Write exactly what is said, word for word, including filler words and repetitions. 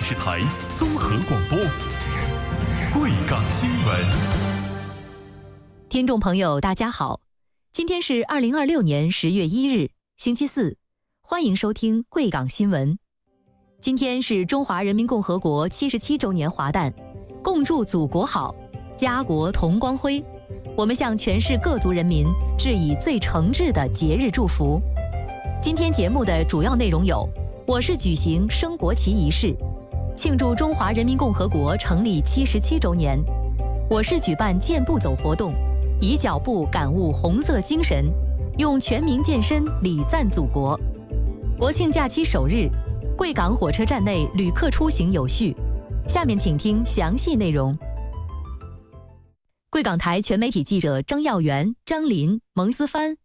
视台综合广播贵港新闻。 听众朋友大家好，今天是二零二六年十月一日星期四，欢迎收听贵港新闻。今天是中华人民共和国七十七周年华诞，共祝祖国好，家国同光辉。我们向全市各族人民致以最诚挚的节日祝福。今天节目的主要内容有：我市举行升国旗仪式，庆祝中华人民共和国成立七十七周年；我市举办健步走活动，以脚步感悟红色精神，用全民健身礼赞祖国。国庆假期首日，贵港火车站内旅客出行有序。下面请听详细内容。贵港台全媒体记者张耀元、张林、蒙思帆